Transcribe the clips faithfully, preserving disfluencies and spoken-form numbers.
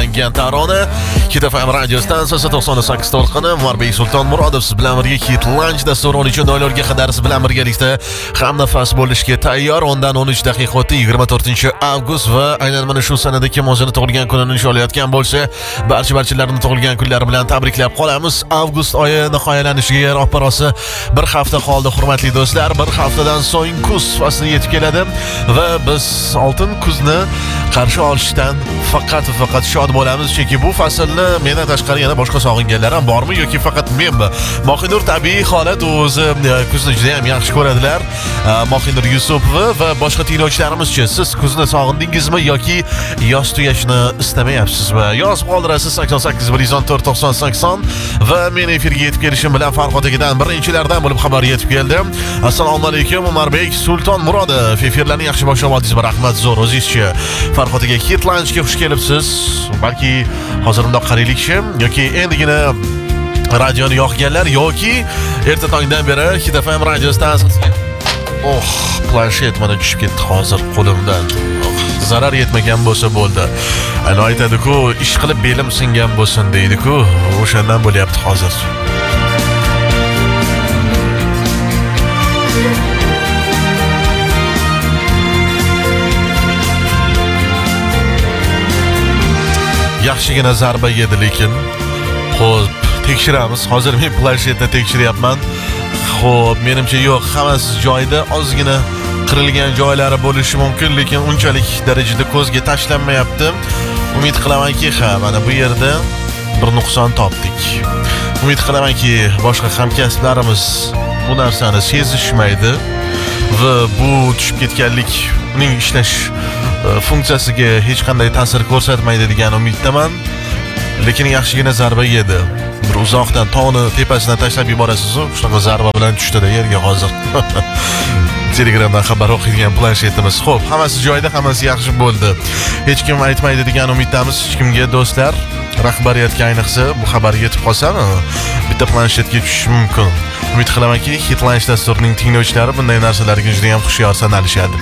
tayyorlangan tarona Hit F M radio stansiyasi to'qson sakkiz to'rtqini Murbek Sulton Murodov siz bilan birga Hit Lunch dasturi o'n uchinchi oylarga qadar siz bilan birgalikda ham nafas bo'lishga tayyor. Undan o'n uch daqiqa o'tdi yigirma to'rtinchi avgust va aynan mana shu sanada kim o'zini tug'ilgan kunini nishonlayotgan bo'lsa, barcha barchalarni tug'ilgan kunlari bilan tabriklab qolamiz. Avgust oyi nihoyalanishiga ro'parasi bir hafta qoldi hurmatli do'stlar. Bir haftadan so'ng kuz fasli yetib keladi va biz oltin kuzni qarshi olishdan faqat va faqat shod bo'lamiz, chunki bu faslni mendan tashqari yana boshqa sog'inganlar ham bormi yoki faqat menmi? Mohinur tabiiy holat, o'zi kuzni juda ham yaxshi ko'radilar. Mohinur Yusupova va boshqa tinglovchilarimizchi, siz kuzni sog'indingizmi yoki yoz tugashini istamayapsizmi? Yozib qoldirasiz sakson sakkiz bir yuz o'n to'rt to'qson sakson va men efirga yetib kelishim bilan Farhod akadan birinchilardan bo'lib xabar yetib keldi. Assalomu alaykum, Murbek Sulton Murodov. Efirlarni yaxshi boshlab oldingiz, rahmat zo'r. O'zingizchi Farhod aka Hit Lunchga xush kelibsiz. Balki hozir undoq qaraylikchi yoki endigina radioni yoqganlar yoki erta tongdan beri Hit F M radio stansiyasiga oh, planshet mana tushib ketdi hozir qo'limdan. Zarar yetmagan bo'lsa bo'ldi. Ana aytadi-ku, ish qilib belim singan bo'lsin deydi-ku. O'shandan bo'lyapti hozir. Yaxshigina zarba yedi lekin. Xo'p, tekshiramiz. Hozir men planshetni tekshiryapman. Xo'p, menimcha yo'q, hammasi joyida, ozgina qirilgan joylari bo'lishi mumkin, lekin unchalik darajada ko'zga tashlanmayapti. Umid qilamanki, ha, mana bu yerda bir nuqson topdik. Umid qilamanki, boshqa hamkasblarimiz bu narsani sezishmaydi va bu tushib ketganlik uning ishlash funksiyasiga hech qanday ta'sir ko'rsatmaydi degan umiddaman. Lekin yaxshigina zarba yedi. Bir uzoqdan tog'ni tepasidan tashlab yuborasiz-ku, shunaqa zarba bilan tushdi-da yerga hozir. Telegramdan xabar o'qiydigan planshetimiz. Xo'p, hammasi joyida, hammasi yaxshi bo'ldi. Hech kim aytmaydi degan umiddamiz hech kimga do'stlar. Rahbariyatga ayniqsa bu xabar yetib qolsa, bitta planshetga tushishi mumkin. Umid qilamanki, Hit Lunch dasturining tinglovchilari bunday narsalarga juda ham xushyor sanalishadi.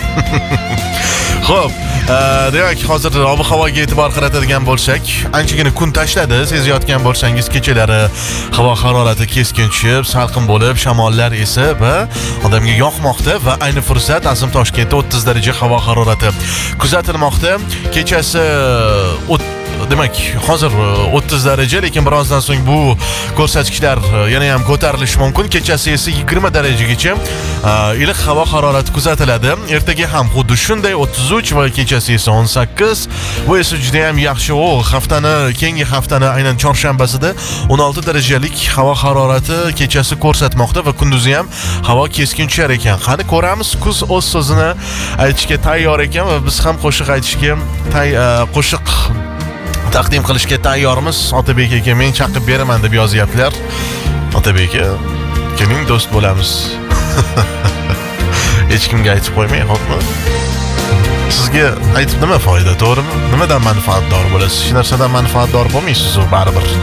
Xo'p, demak, hozir ob-havoga e'tibor qaratadigan bo'lsak, anchagina kun tashladi. Sezayotgan bo'lsangiz, kechalari havo harorati keskin tushib, salqin bo'lib, shamollar esa va odamga yoqmoqda va ayni fursat Azim Toshkentda o'ttiz daraja havo harorati kuzatilmoqda. Kechasi demak, hozir o'ttiz daraja, lekin birozdan so'ng bu ko'rsatkichlar yana ham ko'tarilishi mumkin. Kechasi esa yigirma darajagacha iliq havo harorati kuzatiladi. Ertaga ham xuddi shunday o'ttiz uch va kechasi esa o'n sakkiz. Bu esa juda ham yaxshi. O, haftani, keyingi haftani aynan chorshanbasida o'n olti darajalik havo harorati kechasi ko'rsatmoqda va kunduzi ham havo keskin tushar ekan. Qani ko'ramiz, kuz o'z so'zini aytishga tayyor ekan va biz ham qo'shiq aytishga qo'shiq taqdim qilishga tayyormiz. Otabek aka men chaqib beraman deb yozyaptilar. Otabek aka, kimning do'st bo'lamiz? Hech kimga aytib qo'ymang, xo'pmi? Sizga aytib nima foyda, to'g'rimi? Nimadan manfaatdor bo'lasiz? Hech narsadan manfaatdor bo'lmaysiz, baribir.